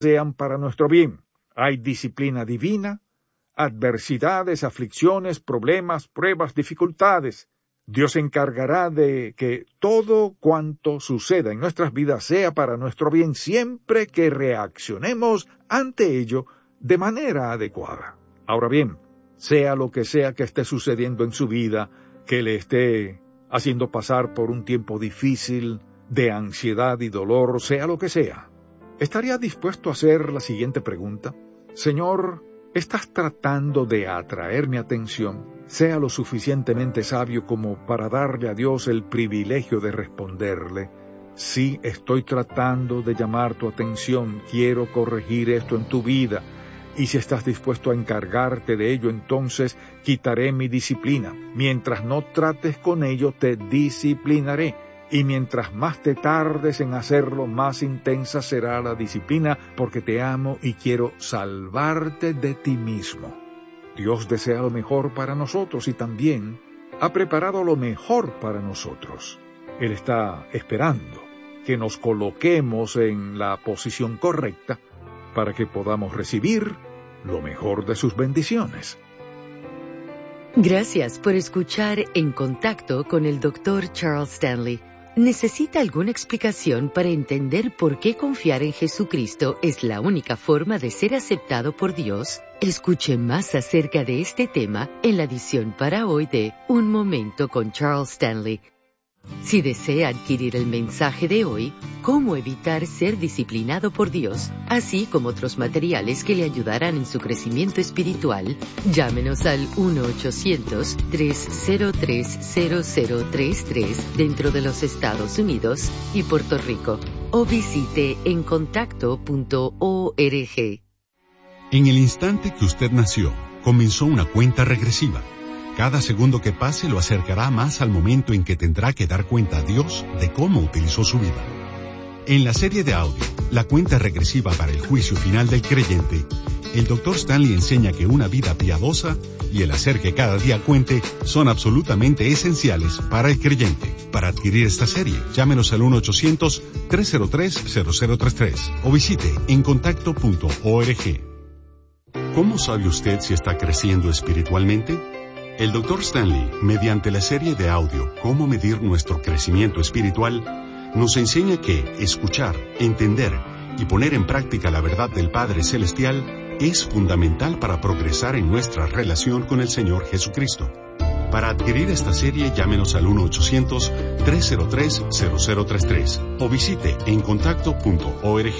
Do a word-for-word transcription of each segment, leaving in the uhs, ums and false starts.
sean para nuestro bien. Hay disciplina divina, adversidades, aflicciones, problemas, pruebas, dificultades. Dios se encargará de que todo cuanto suceda en nuestras vidas sea para nuestro bien, siempre que reaccionemos ante ello de manera adecuada. Ahora bien, sea lo que sea que esté sucediendo en su vida, que le esté haciendo pasar por un tiempo difícil, de ansiedad y dolor, sea lo que sea, ¿estaría dispuesto a hacer la siguiente pregunta? Señor, ¿estás tratando de atraer mi atención? Sea lo suficientemente sabio como para darle a Dios el privilegio de responderle: sí, estoy tratando de llamar tu atención, quiero corregir esto en tu vida, y si estás dispuesto a encargarte de ello, entonces quitaré mi disciplina. Mientras no trates con ello, te disciplinaré. Y mientras más te tardes en hacerlo, más intensa será la disciplina, porque te amo y quiero salvarte de ti mismo. Dios desea lo mejor para nosotros y también ha preparado lo mejor para nosotros. Él está esperando que nos coloquemos en la posición correcta para que podamos recibir lo mejor de sus bendiciones. Gracias por escuchar En Contacto con el doctor Charles Stanley. ¿Necesita alguna explicación para entender por qué confiar en Jesucristo es la única forma de ser aceptado por Dios? Escuche más acerca de este tema en la edición para hoy de Un Momento con Charles Stanley. Si desea adquirir el mensaje de hoy, Cómo evitar ser disciplinado por Dios, así como otros materiales que le ayudarán en su crecimiento espiritual, llámenos al uno ochocientos, tres cero tres, cero cero tres tres dentro de los Estados Unidos y Puerto Rico, o visite en contacto punto org. En el instante que usted nació, comenzó una cuenta regresiva. Cada segundo que pase lo acercará más al momento en que tendrá que dar cuenta a Dios de cómo utilizó su vida. En la serie de audio, La cuenta regresiva para el juicio final del creyente, el doctor Stanley enseña que una vida piadosa y el hacer que cada día cuente son absolutamente esenciales para el creyente. Para adquirir esta serie, llámenos al uno ochocientos, tres cero tres, cero cero tres tres o visite en contacto punto org. ¿Cómo sabe usted si está creciendo espiritualmente? El doctor Stanley, mediante la serie de audio Cómo medir nuestro crecimiento espiritual, nos enseña que escuchar, entender y poner en práctica la verdad del Padre Celestial es fundamental para progresar en nuestra relación con el Señor Jesucristo. Para adquirir esta serie, llámenos al uno ochocientos, tres cero tres, cero cero tres tres o visite en contacto punto org.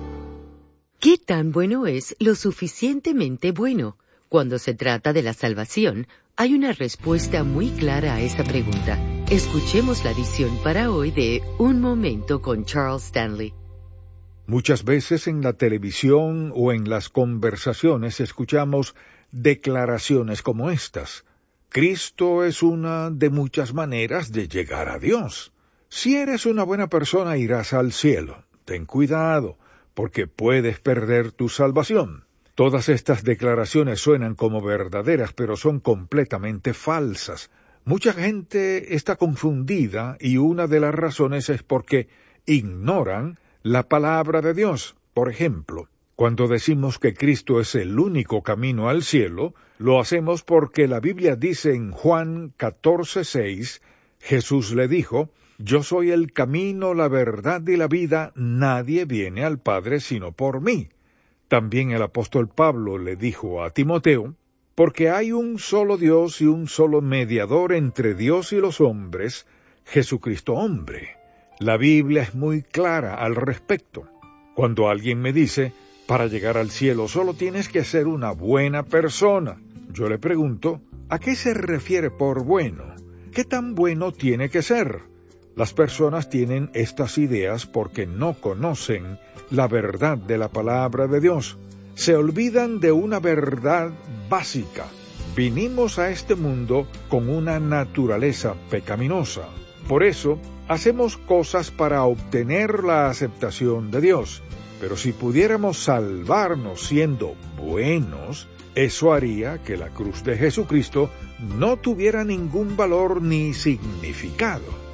¿Qué tan bueno es lo suficientemente bueno? Cuando se trata de la salvación, hay una respuesta muy clara a esa pregunta. Escuchemos la edición para hoy de Un Momento con Charles Stanley. Muchas veces en la televisión o en las conversaciones escuchamos declaraciones como estas. Cristo es una de muchas maneras de llegar a Dios. Si eres una buena persona, irás al cielo. Ten cuidado, porque puedes perder tu salvación. Todas estas declaraciones suenan como verdaderas, pero son completamente falsas. Mucha gente está confundida y una de las razones es porque ignoran la palabra de Dios. Por ejemplo, cuando decimos que Cristo es el único camino al cielo, lo hacemos porque la Biblia dice en Juan catorce seis, Jesús le dijo: «Yo soy el camino, la verdad y la vida, nadie viene al Padre sino por mí». También el apóstol Pablo le dijo a Timoteo: «Porque hay un solo Dios y un solo mediador entre Dios y los hombres, Jesucristo hombre». La Biblia es muy clara al respecto. Cuando alguien me dice: «Para llegar al cielo solo tienes que ser una buena persona», yo le pregunto: ¿a qué se refiere por bueno? ¿Qué tan bueno tiene que ser? Las personas tienen estas ideas porque no conocen la verdad de la palabra de Dios. Se olvidan de una verdad básica. Vinimos a este mundo con una naturaleza pecaminosa. Por eso, hacemos cosas para obtener la aceptación de Dios. Pero si pudiéramos salvarnos siendo buenos, eso haría que la cruz de Jesucristo no tuviera ningún valor ni significado.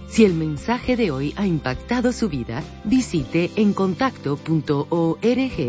Si el mensaje de hoy ha impactado su vida, visite encontacto punto org